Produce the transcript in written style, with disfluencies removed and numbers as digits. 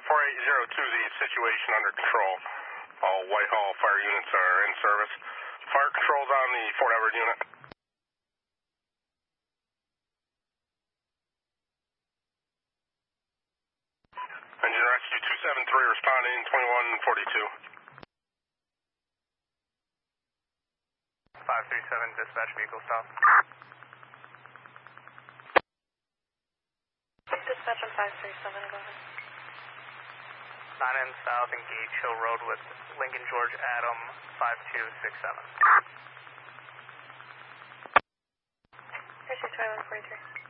4802, the situation under control. All Whitehall fire units are in service. Fire controls on the Fort Edward unit. Engine rescue 273 responding 2142. 537 dispatch vehicle stop. Dispatch on 537, go ahead. 9N South, engage Hill Road with Lincoln George Adam 5267. Here's your 2143.